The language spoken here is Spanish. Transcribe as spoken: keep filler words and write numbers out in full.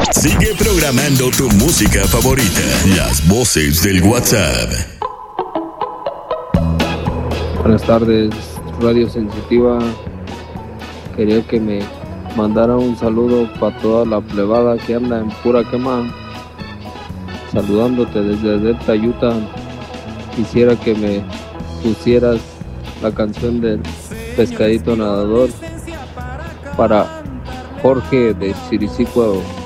Sigue programando tu música favorita. Las voces del WhatsApp. Buenas tardes, Radio Sensitiva. Quería que me mandara un saludo para toda la plebada que anda en pura quema. Saludándote desde Delta, Utah. Quisiera que me pusieras la canción del Pescadito Nadador para Jorge de Chiricícuaro.